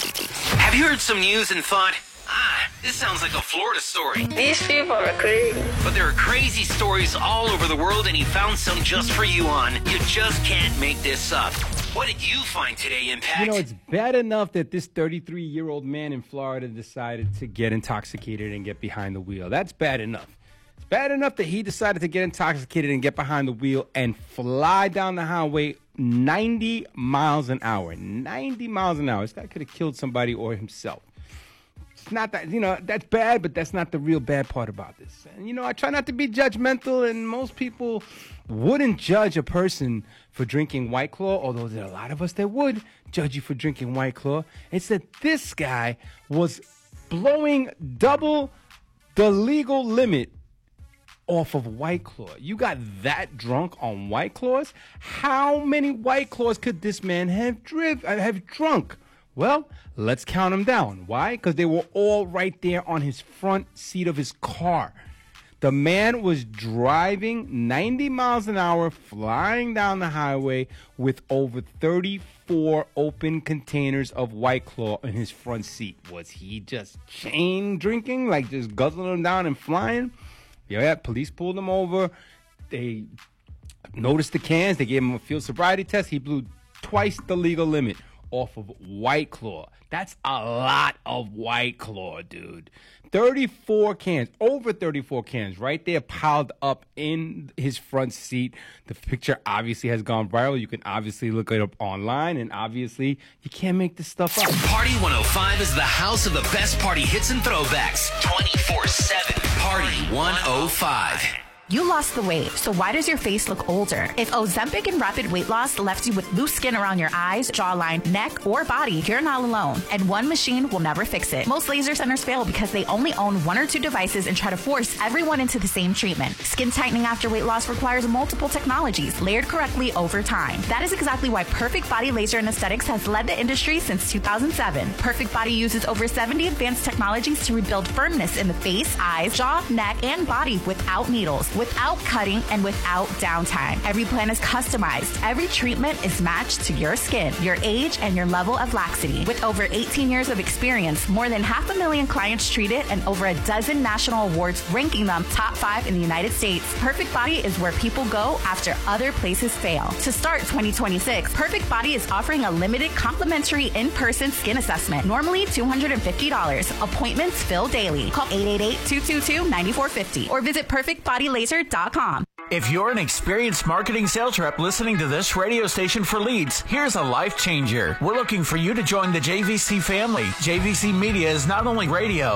Have you heard some news and thought, this sounds like a Florida story? These people are crazy. But there are crazy stories all over the world, and he found some just for you on You Just Can't Make This Up. What did you find today, Impact? You know, it's bad enough that this 33-year-old man in Florida decided to get intoxicated and get behind the wheel. That's bad enough. It's bad enough that he decided to get intoxicated and get behind the wheel and fly down the highway 90 miles an hour. 90 miles an hour. This guy could have killed somebody or himself. It's not that, that's bad, but that's not the real bad part about this. And, I try not to be judgmental, and most people wouldn't judge a person for drinking White Claw, although there are a lot of us that would judge you for drinking White Claw. It's that this guy was blowing double the legal limit off of White Claw. You got that drunk on White Claws? How many White Claws could this man have drunk? Well, let's count them down. Why? Because they were all right there on his front seat of his car. The man was driving 90 miles an hour, flying down the highway with over 34 open containers of White Claw in his front seat. Was he just chain drinking, like just guzzling them down and flying? Yeah, police pulled him over. They noticed the cans. They gave him a field sobriety test. He blew twice the legal limit off of White Claw. That's a lot of White Claw, dude. 34 cans, over 34 cans, right there piled up in his front seat. The picture obviously has gone viral. You can obviously look it up online, and obviously you can't make this stuff up. Party 105 is the house of the best party hits and throwbacks. 24/7. Party 105. You lost the weight, so why does your face look older? If Ozempic and Rapid Weight Loss left you with loose skin around your eyes, jawline, neck, or body, you're not alone, and one machine will never fix it. Most laser centers fail because they only own one or two devices and try to force everyone into the same treatment. Skin tightening after weight loss requires multiple technologies layered correctly over time. That is exactly why Perfect Body Laser and Aesthetics has led the industry since 2007. Perfect Body uses over 70 advanced technologies to rebuild firmness in the face, eyes, jaw, neck, and body without needles, without cutting, and without downtime. Every plan is customized. Every treatment is matched to your skin, your age, and your level of laxity. With over 18 years of experience, more than 500,000 clients treated, and over a dozen national awards ranking them top 5 in the United States, Perfect Body is where people go after other places fail. To start 2026, Perfect Body is offering a limited complimentary in-person skin assessment, normally $250. Appointments fill daily. Call 888-222-9450 or visit perfectbodylaser.com. If you're an experienced marketing sales rep listening to this radio station for leads, here's a life changer. We're looking for you to join the JVC family. JVC Media is not only radio,